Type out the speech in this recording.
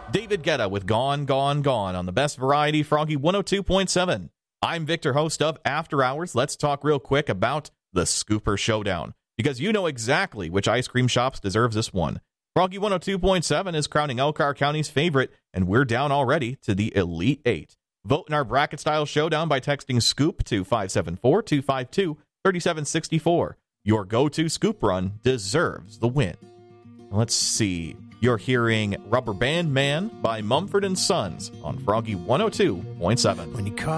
David Guetta with Gone, Gone, Gone on the Best Variety Froggy 102.7. I'm Victor, host of After Hours. Let's talk real quick about the Scooper Showdown, because you know exactly which ice cream shops deserves this one. Froggy 102.7 is crowning Elkhart County's favorite, and we're down already to the Elite Eight. Vote in our bracket-style showdown by texting SCOOP to 574-252-3764. Your go-to Scoop run deserves the win. Let's see. You're hearing Rubber Band Man by Mumford & Sons on Froggy 102.7. When you